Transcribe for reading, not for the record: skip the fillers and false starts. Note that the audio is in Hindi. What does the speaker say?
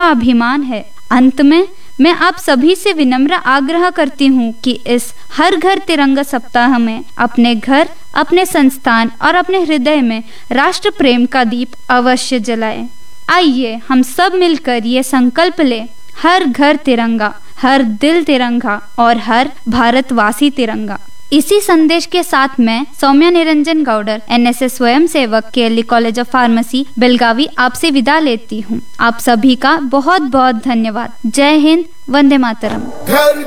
अभिमान है। अंत में मैं आप सभी से विनम्र आग्रह करती हूँ कि इस हर घर तिरंगा सप्ताह में अपने घर, अपने संस्थान और अपने हृदय में राष्ट्र प्रेम का दीप अवश्य जलाएं। आइए हम सब मिलकर ये संकल्प लें, हर घर तिरंगा, हर दिल तिरंगा और हर भारतवासी तिरंगा। इसी संदेश के साथ मैं सौम्या निरंजन गौडर, NSS स्वयं सेवक, KLE college of pharmacy, Belagavi, आपसे विदा लेती हूँ। आप सभी का बहुत बहुत धन्यवाद। जय हिंद, वंदे मातरम।